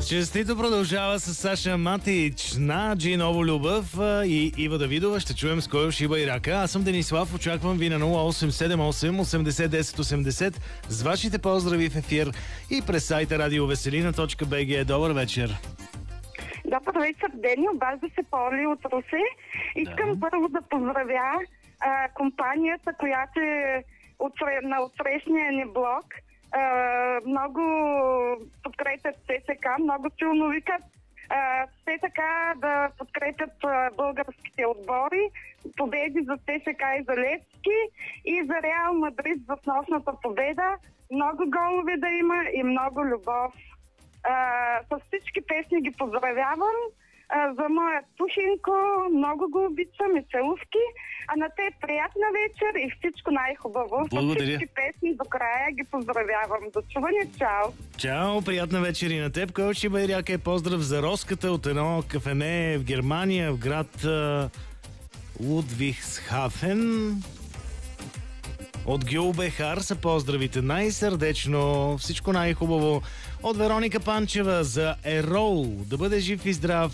Честито продължава с Саша Матич на Джи Ново Любов и Ива Давидова. Ще чуем с кой шиба и рака. Аз съм Денислав. Очаквам ви на 0878 80 10 80 с вашите поздрави в ефир и през сайта radiovеселина.bg. Добър вечер. Добър вечер, Дени. Обажда се Поли от Русе. Искам първо да поздравя компанията, която е на отсрещния ни блок. Много подкрепят ССК, много силно викат все така да подкрепят българските отбори, победи за ССК и за Левски и за Реал Мадрид за нощната победа. Много голове да има и много любов. С всички песни ги поздравявам. За моя Тухинко, много го обичам и целувки. А на те приятна вечер и всичко най-хубаво. Благодаря. С всички песни до края ги поздравявам. До чуване, чао! Чао, приятна вечер и на теб. Кой шиба и рака е поздрав за Роската от едно кафене в Германия, в град Лудвихсхафен. От Гюлбехар са поздравите най-сърдечно. Всичко най-хубаво от Вероника Панчева за Ерол. Да бъде жив и здрав